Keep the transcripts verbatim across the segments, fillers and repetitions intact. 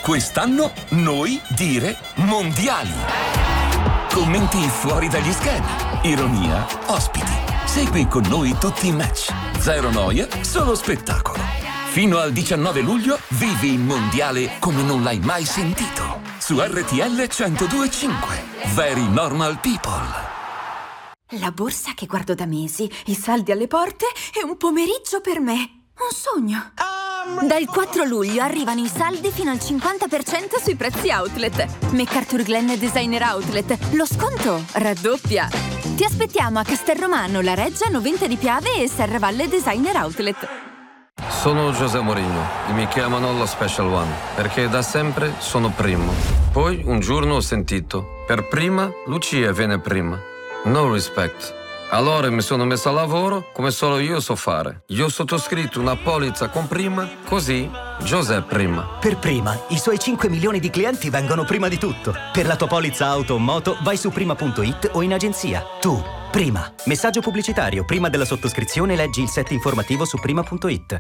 Quest'anno noi dire mondiali. Commenti fuori dagli schermi, ironia, ospiti. Segui con noi tutti i match. Zero noia, solo spettacolo. Fino al diciannove luglio vivi il mondiale come non l'hai mai sentito. Su R T L centodue e cinque. Very Normal People. La borsa che guardo da mesi, i saldi alle porte e un pomeriggio per me. Un sogno. Dal quattro luglio arrivano i saldi fino al cinquanta per cento sui prezzi outlet. MacArthur Glen Designer Outlet. Lo sconto raddoppia. Ti aspettiamo a Castelromano, La Reggia, Noventa di Piave e Serravalle Designer Outlet. Sono José Mourinho e mi chiamano lo Special One perché da sempre sono primo. Poi un giorno ho sentito: per prima Lucia viene prima. No respect. Allora mi sono messo a lavoro come solo io so fare. Io ho sottoscritto una polizza con Prima, così José Prima. Per Prima, i suoi cinque milioni di clienti vengono prima di tutto. Per la tua polizza auto o moto vai su prima punto it o in agenzia. Tu, Prima. Messaggio pubblicitario. Prima della sottoscrizione leggi il set informativo su prima punto it.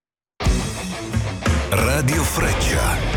Radio Freccia.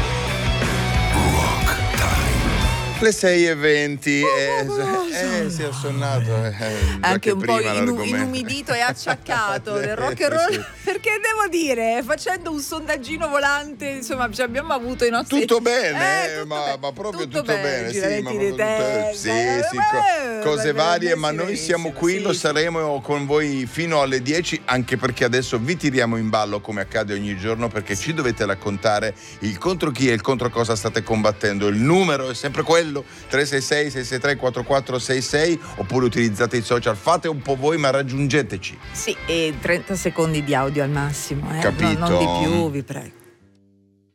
Le sei e venti, eh, eh, si è assonnato eh, anche un po' inu- inumidito e acciaccato del rock and roll, perché devo dire, facendo un sondaggino volante, insomma, ci abbiamo avuto i nostri tutto bene, eh, tutto ma, bene. ma proprio tutto, tutto bene, bene sì, ma di te, sì, sì, co- cose varie, ma noi siamo qui, sì, lo sì. saremo con voi fino alle dieci, anche perché adesso vi tiriamo in ballo come accade ogni giorno, perché ci dovete raccontare il contro chi e il contro cosa state combattendo. Il numero è sempre quello, tre sei sei sei sei tre quattro quattro sei sei, oppure utilizzate i social, fate un po' voi ma raggiungeteci. Sì, e trenta secondi di audio al massimo, eh? Capito? No, non di più, vi prego.